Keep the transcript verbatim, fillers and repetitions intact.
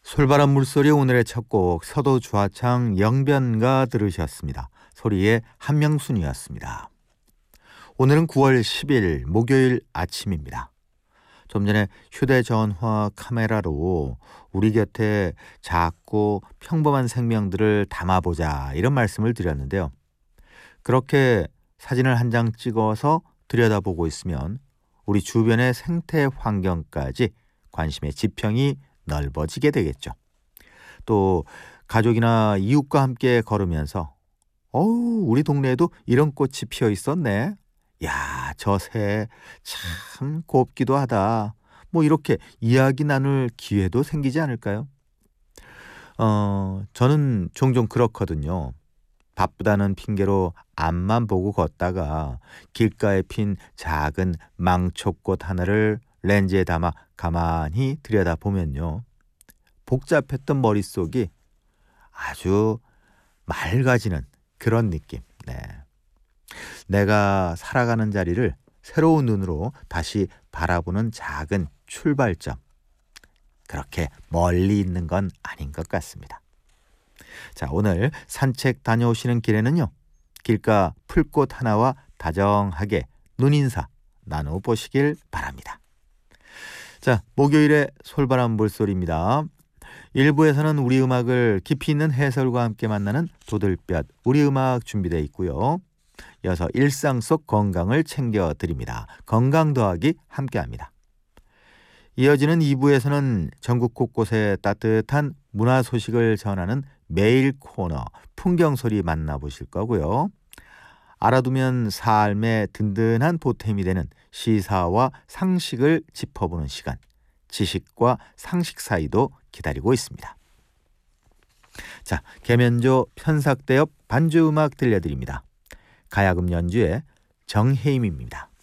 솔바람 물소리 오늘의 첫 곡 서도 주하창 영변가 들으셨습니다. 소리의 한명순이었습니다. 오늘은 구월 십일 목요일 아침입니다. 좀 전에 휴대전화 카메라로 우리 곁에 작고 평범한 생명들을 담아보자 이런 말씀을 드렸는데요. 그렇게 사진을 한 장 찍어서 들여다보고 있으면 우리 주변의 생태 환경까지 관심의 지평이 넓어지게 되겠죠. 또 가족이나 이웃과 함께 걸으면서 어우 우리 동네에도 이런 꽃이 피어 있었네. 야, 저 새 참 곱기도 하다. 뭐 이렇게 이야기 나눌 기회도 생기지 않을까요? 어, 저는 종종 그렇거든요. 바쁘다는 핑계로 앞만 보고 걷다가 길가에 핀 작은 망초꽃 하나를 렌즈에 담아 가만히 들여다보면요. 복잡했던 머릿속이 아주 맑아지는 그런 느낌. 네. 내가 살아가는 자리를 새로운 눈으로 다시 바라보는 작은 출발점. 그렇게 멀리 있는 건 아닌 것 같습니다. 자, 오늘 산책 다녀오시는 길에는요. 길가 풀꽃 하나와 다정하게 눈인사 나눠보시길 바랍니다. 자, 목요일의 솔바람 물소리입니다. 일 부에서는 우리 음악을 깊이 있는 해설과 함께 만나는 도들볕 우리 음악 준비되어 있고요. 이어서 일상 속 건강을 챙겨드립니다. 건강 더하기 함께합니다. 이어지는 이 부에서는 전국 곳곳의 따뜻한 문화 소식을 전하는 매일 코너 풍경소리 만나보실 거고요. 알아두면 삶의 든든한 보탬이 되는 시사와 상식을 짚어보는 시간, 지식과 상식 사이도 기다리고 있습니다. 자, 계면조 편삭대엽 반주음악 들려드립니다. 가야금 연주의 정혜임입니다.